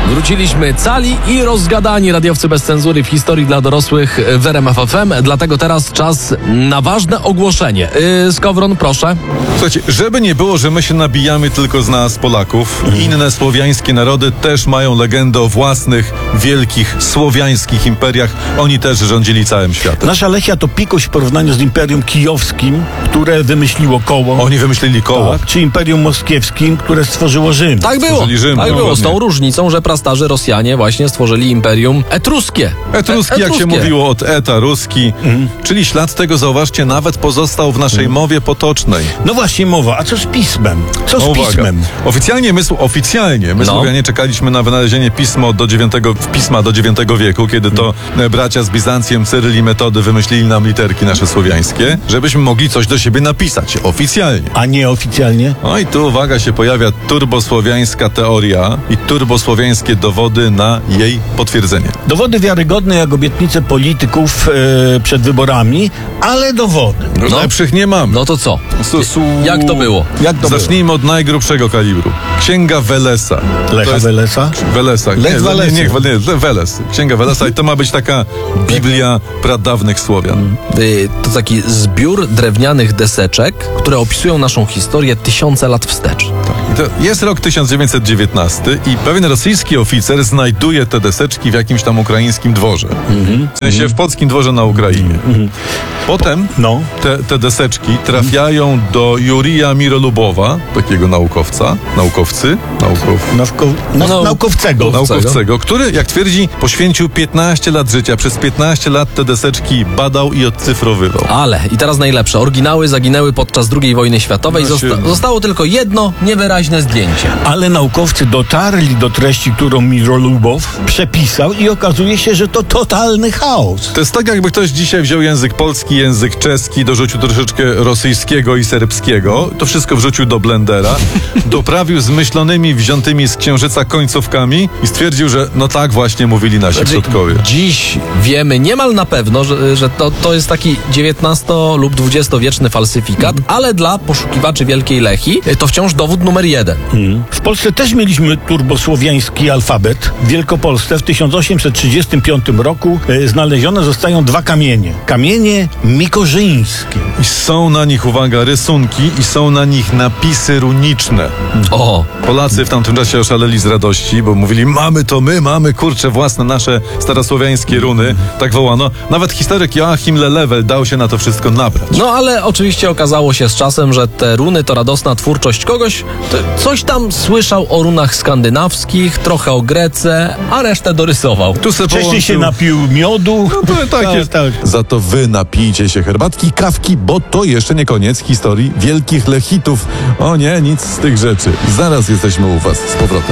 Wróciliśmy cali i rozgadani, radiowcy bez cenzury w historii dla dorosłych w RMF FM. Dlatego teraz czas na ważne ogłoszenie. Skowron, proszę. Słuchajcie, żeby nie było, że my się nabijamy tylko z nas, Polaków, inne słowiańskie narody też mają legendę o własnych, wielkich, słowiańskich imperiach. Oni też rządzili całym światem. Nasza Lechia to pikuś w porównaniu z Imperium Kijowskim, które wymyśliło koło. Oni wymyślili koło. Tak, czy Imperium Moskiewskim, które stworzyło Rzym. Tak było. Stworzyli Rzym, Tak było. Z tą dokładnie. różnicą, że prastarzy Rosjanie właśnie stworzyli Imperium Etruskie. Etruski, jak się mówiło, od eta, ruski. Czyli ślad tego, zauważcie, nawet pozostał w naszej mowie potocznej. No właśnie mowa, a co z pismem? Co z Uwaga. pismem? Oficjalnie my Słowianie czekaliśmy na wynalezienie pisma do IX wieku, kiedy to bracia z Bizancjem, Cyryl i Metody wymyślili nam literki nasze słowiańskie, żebyśmy mogli coś do siebie napisać oficjalnie. A nieoficjalnie? No i tu, uwaga, się pojawia turbosłowiańska teoria i turbosłowiańskie dowody na jej potwierdzenie. Dowody wiarygodne jak obietnice polityków przed wyborami, ale dowody. Lepszych nie mamy. No to co? Jak to było? Jak to było? Zacznijmy od najgrubszego kalibru. Księga Welesa. Lecha Welesa? Welesa. Lech Walesy. Nie, Weles. Księga Welesa i to ma być taka Biblia pradawnych Słowian. To taki zbiór drewnianych deseczek, które opisują naszą historię tysiące lat wstecz. I to jest rok 1919 i pewien rosyjski oficer znajduje te deseczki w jakimś tam ukraińskim dworze. W sensie w polskim dworze na Ukrainie. Potem te deseczki trafiają do Jurija Mirolubowa, takiego naukowcego, który, jak twierdzi, poświęcił 15 lat życia. Przez 15 lat te deseczki badał i odcyfrowywał. Ale, i teraz najlepsze, oryginały zaginęły podczas II wojny światowej. Zostało tylko jedno niewyraźne zdjęcie. Ale naukowcy dotarli do treści, którą Mirolubow przepisał i okazuje się, że to totalny chaos. To jest tak, jakby ktoś dzisiaj wziął język polski, język czeski, dorzucił troszeczkę rosyjskiego i serbskiego, to wszystko wrzucił do blendera, doprawił zmyślonymi, wziętymi z księżyca końcówkami i stwierdził, że no tak właśnie mówili nasi przodkowie. Dziś wiemy niemal na pewno, że to jest taki XIX lub XX-wieczny falsyfikat, ale dla poszukiwaczy Wielkiej Lechii to wciąż dowód numer 1. W Polsce też mieliśmy turbosłowiański alfabet. W Wielkopolsce w 1835 roku znalezione zostają 2 kamienie. Kamienie mikorzyńskie. I są na nich, uwaga, rysunki i są na nich napisy runiczne. O! Polacy w tamtym czasie oszaleli z radości, bo mówili, mamy, kurczę, własne nasze starosłowiańskie runy. Tak wołano. Nawet historyk Joachim Lelewel dał się na to wszystko nabrać. No ale oczywiście okazało się z czasem, że te runy to radosna twórczość kogoś, kto coś tam słyszał o runach skandynawskich, trochę o Grece, a resztę dorysował. Tu se Wcześniej się napił miodu. No to tak jest. Tak. Za to wy napijcie się herbatki, kawki, bo to jeszcze nie koniec historii wielkich Lechitów. O nie, nic z tych rzeczy. Zaraz jesteśmy u was z powrotem.